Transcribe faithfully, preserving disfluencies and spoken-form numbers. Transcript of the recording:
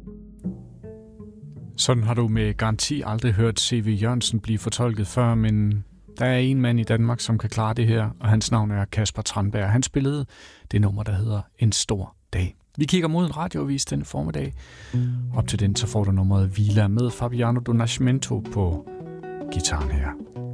Sådan har du med garanti aldrig hørt C V Jørgensen blive fortolket før, men der er en mand i Danmark, som kan klare det her, og hans navn er Kasper Tranberg. Han spillede det nummer, der hedder En Stor Dag. Vi kigger mod en radioavis den formiddag. Op til den, så får du nummeret Vila med Fabiano Do Nascimento på gitaren her.